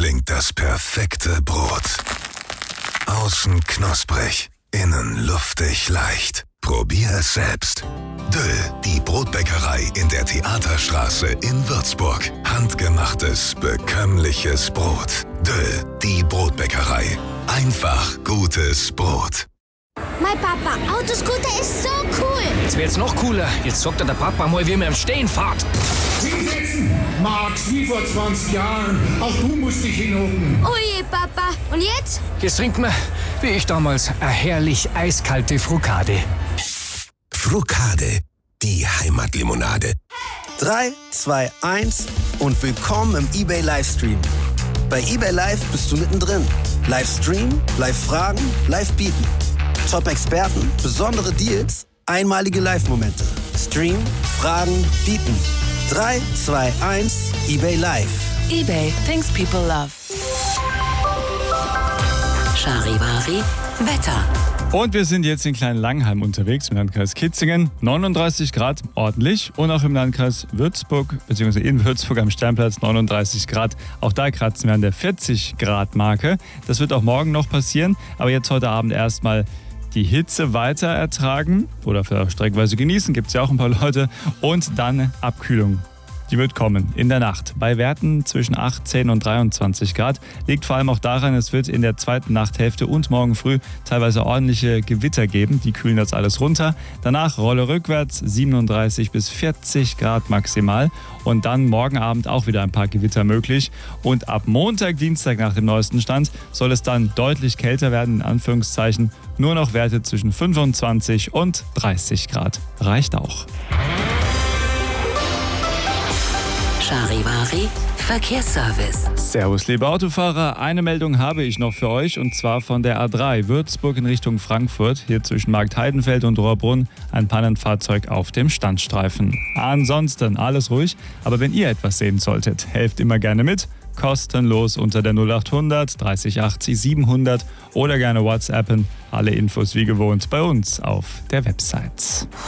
klingt das perfekte Brot. Außen knusprig, innen luftig leicht. Probier es selbst. Döll, die Brotbäckerei in der Theaterstraße in Würzburg. Handgemachtes, bekömmliches Brot. Döll, die Brotbäckerei. Einfach gutes Brot. Mein Papa, Autoscooter ist so cool. Jetzt wird's noch cooler. Jetzt sagt der Papa mal, wie man im Stehen fährt. Hinsetzen! Max, wie vor 20 Jahren. Auch du musst dich hinhocken. Oh je, Papa. Und jetzt? Jetzt trinkt man, wie ich damals, eine herrlich eiskalte Frukade. Frukade, die Heimatlimonade. 3, 2, 1 und willkommen im eBay Livestream. Bei eBay Live bist du mittendrin. Livestream, Live-Fragen, Live-Bieten. Top-Experten, besondere Deals, einmalige Live-Momente. Stream, Fragen, Bieten. 3, 2, 1, eBay Live. eBay, things people love. Charivari, Wetter. Und wir sind jetzt in Klein-Langheim unterwegs im Landkreis Kitzingen. 39 Grad, ordentlich. Und auch im Landkreis Würzburg, beziehungsweise in Würzburg am Sternplatz 39 Grad. Auch da kratzen wir an der 40 Grad Marke. Das wird auch morgen noch passieren. Aber jetzt heute Abend erstmal die Hitze weiter ertragen oder streckenweise genießen, gibt es ja auch ein paar Leute. Und dann Abkühlung. Die wird kommen in der Nacht. Bei Werten zwischen 18 und 23 Grad. Liegt vor allem auch daran, es wird in der zweiten Nachthälfte und morgen früh teilweise ordentliche Gewitter geben. Die kühlen das alles runter. Danach Rolle rückwärts, 37 bis 40 Grad maximal. Und dann morgen Abend auch wieder ein paar Gewitter möglich. Und ab Montag, Dienstag nach dem neuesten Stand soll es dann deutlich kälter werden, in Anführungszeichen. Nur noch Werte zwischen 25 und 30 Grad. Reicht auch. Charivari, Verkehrsservice. Servus, liebe Autofahrer. Eine Meldung habe ich noch für euch und zwar von der A3 Würzburg in Richtung Frankfurt. Hier zwischen Marktheidenfeld und Rohrbrunn ein Pannenfahrzeug auf dem Standstreifen. Ansonsten alles ruhig, aber wenn ihr etwas sehen solltet, helft immer gerne mit. Kostenlos unter der 0800 30 80 700 oder gerne WhatsAppen. Alle Infos wie gewohnt bei uns auf der Website.